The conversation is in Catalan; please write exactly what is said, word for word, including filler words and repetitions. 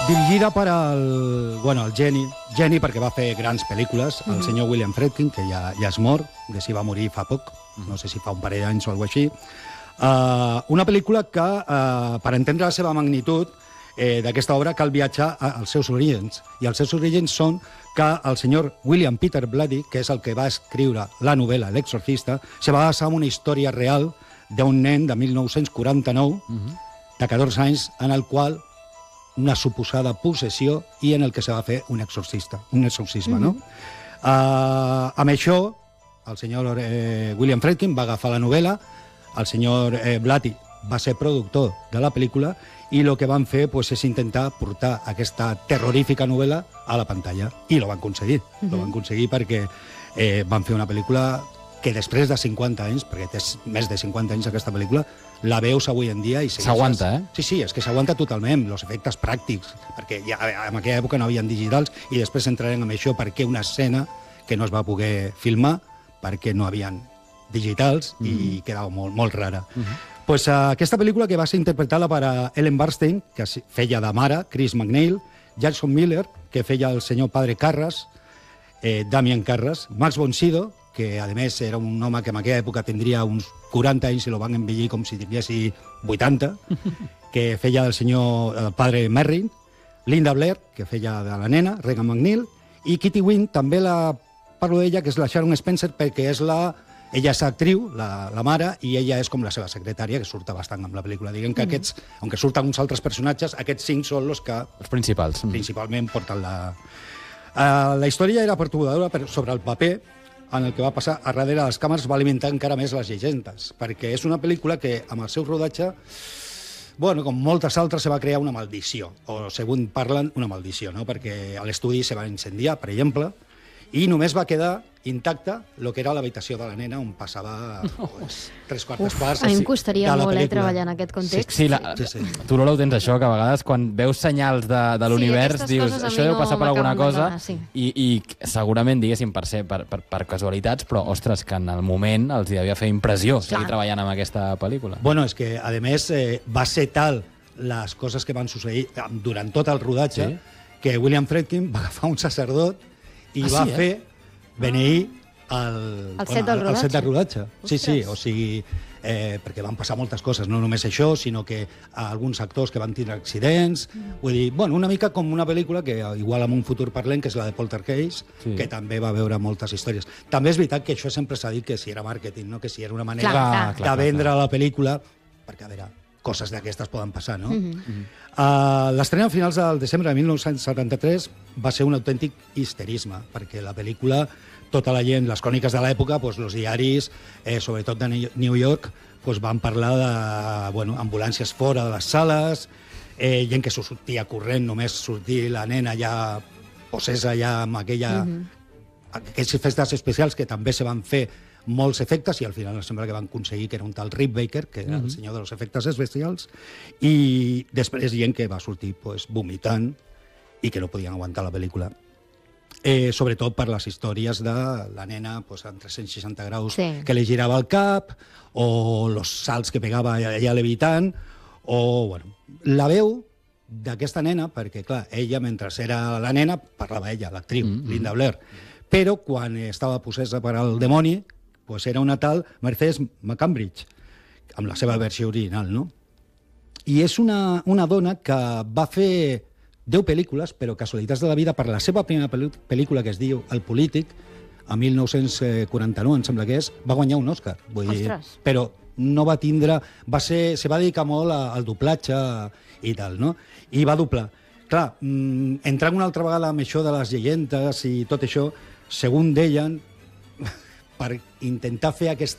Dirigida per al, bueno, el geni, geni perquè va fer grans pel·lícules, el senyor William Friedkin, que ja, ja és mort, que s'hi va morir fa poc, no sé si fa un parell d'anys o alguna cosa així. Uh, una pel·lícula que, uh, per entendre la seva magnitud eh, d'aquesta obra, cal viatjar als seus orígens. I els seus orígens són que el senyor William Peter Blatty, que és el que va escriure la novel·la L'Exorcista, se va basar en una història real d'un nen de mil nou-cents quaranta-nou, uh-huh. de catorze anys, en el qual una suposada possessió i en el que se va fer un exorcista, un exorcisme, mm-hmm. no? Uh, amb això, el senyor eh, William Friedkin va agafar la novel·la, el senyor eh, Blatty va ser productor de la pel·lícula i el que van fer pues, és intentar portar aquesta terrorífica novel·la a la pantalla. I lo van aconseguir. Mm-hmm. Lo van aconseguir perquè eh, van fer una pel·lícula que després de cinquanta anys, perquè té més de cinquanta anys aquesta pel·lícula, la veus avui en dia i s'aguanta, eh? Sí, sí, és que s'aguanta totalment, els efectes pràctics, perquè ja en aquella època no havien digitals i després entrarem en això perquè una escena que no es va poder filmar perquè no havien digitals mm -hmm. i quedava molt, molt rara. Mm -hmm. pues, uh, aquesta pel·lícula que va ser interpretada per uh, Ellen Burstyn, que feia de mare, Chris MacNeil, Jackson Miller, que feia el senyor Padre Carras, eh, Damien Carras, Max von Sydow, que a més era un home que en aquella època tindria uns quaranta anys i lo van envellir com si tinguessi vuitanta, que feia del senyor el padre Merrin, Linda Blair, que feia de la nena, Regan McNeil, i Kitty Winn, també la parlo d'ella, que és la Sharon Spencer, perquè és la... Ella és actriu, la, la mare, i ella és com la seva secretària, que surta bastant amb la pel·lícula. Diguem que aquests, aunque surten uns altres personatges, aquests cinc són els que... Els principals. Principalment porten la... Uh, la història era perturbadora però sobre el paper en el que va passar a darrere de les càmeres va alimentar encara més les llegendes, perquè és una pel·lícula que, amb el seu rodatge, bueno, com moltes altres, se va crear una maldició, o segons parlen, una maldició, no? Perquè a l'estudi se va incendiar, per exemple, i només va quedar intacta el que era l'habitació de la nena on passava pues, tres quartes Uf, parts a mi em costaria molt eh, pel·lícula. treballar en aquest context. Sí, sí, la, sí, sí. Tu, Lola, ho tens això, que a vegades quan veus senyals de, de l'univers sí, dius, això deu no passar per alguna cosa, donar, sí. i, i segurament, diguéssim, per, ser, per, per, per casualitats, però, ostres, que en el moment els hi devia fer impressió seguir treballant amb aquesta pel·lícula. Bueno, és que, a més, eh, va ser tal les coses que van succeir durant tot el rodatge sí? que William Friedkin va agafar un sacerdot i ah, va sí, eh? fer beneir el, el, set, bueno, del el set de rodatge. Ostres. Sí, sí, o sigui, eh, perquè van passar moltes coses, no només això, sinó que alguns actors que van tindre accidents, mm. vull dir, bueno, una mica com una pel·lícula que igual en un futur parlem, que és la de Poltergeist, sí. que també va veure moltes històries. També és veritat que això sempre s'ha dit que si era màrqueting, no? Que si era una manera clar, de clar, vendre clar, clar. la pel·lícula, perquè, a veure, coses d'aquestes poden passar, no? Mm -hmm. uh, L'estrena a finals del desembre de mil nou-cents setanta-tres va ser un autèntic histerisme, perquè la pel·lícula, tota la gent, les cròniques de l'època, doncs, els diaris, eh, sobretot de New York, doncs, van parlar de bueno, ambulàncies fora de les sales, eh, gent que sortia corrent, només sortir la nena ja possessa ja amb aquella, mm -hmm. aquells efectes especials que també se van fer molts efectes, i al final sembla que van aconseguir que era un tal Rick Baker, que era mm -hmm. el senyor dels efectes especials, i després gent que va sortir pues, vomitant i que no podien aguantar la pel·lícula. Eh, sobretot per les històries de la nena pues, en tres-cents seixanta graus sí. que li girava el cap, o els salts que pegava allà levitant, o bueno, la veu d'aquesta nena, perquè clar, ella mentre era la nena parlava ella, l'actriu, mm -hmm. Linda Blair, però quan estava possessa per al demoni pues era una tal Mercedes McCambridge, amb la seva versió original, no? I és una, una dona que va fer deu pel·lícules, però casualitats de la vida, per la seva primera pel·lícula, que es diu El polític, a mil nou-cents quaranta-nou, em sembla que és, va guanyar un Òscar. Vull dir, però no va tindre... Va ser, se va dedicar molt al doblatge i tal, no? I va doblar. Clar, entrant una altra vegada amb això de les llegendes i tot això, segons deien, per intentar fer aquesta